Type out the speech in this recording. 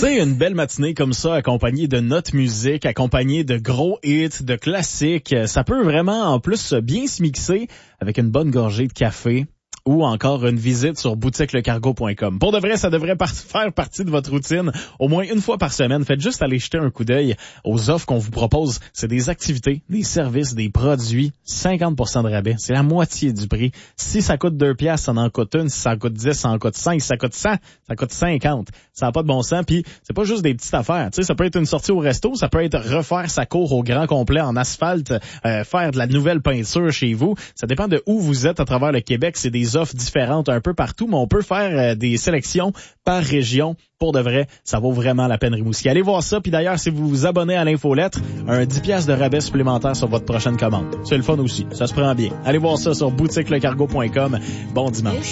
sais, une belle matinée comme ça, accompagnée de notre musique, accompagnée de gros hits, de classiques, ça peut vraiment en plus bien se mixer avec une bonne gorgée de café ou encore une visite sur boutiquelecargo.com. Pour de vrai, ça devrait faire partie de votre routine au moins une fois par semaine. Faites juste aller jeter un coup d'œil aux offres qu'on vous propose. C'est des activités, des services, des produits, 50% de rabais. C'est la moitié du prix. Si ça coûte 2 piastres, ça en coûte une. Si ça en coûte 10, ça en coûte 5. Si ça coûte 100, ça coûte 50. Ça n'a pas de bon sens. Puis c'est pas juste des petites affaires. Tu sais, ça peut être une sortie au resto, ça peut être refaire sa cour au grand complet en asphalte, faire de la nouvelle peinture chez vous. Ça dépend de où vous êtes à travers le Québec. C'est des offres différentes un peu partout, mais on peut faire des sélections par région. Pour de vrai, ça vaut vraiment la peine, Rimouski. Allez voir ça. Puis d'ailleurs, si vous vous abonnez à l'infolettre, un 10 piastres de rabais supplémentaire sur votre prochaine commande. C'est le fun aussi. Ça se prend bien. Allez voir ça sur boutiquelecargo.com. Bon dimanche.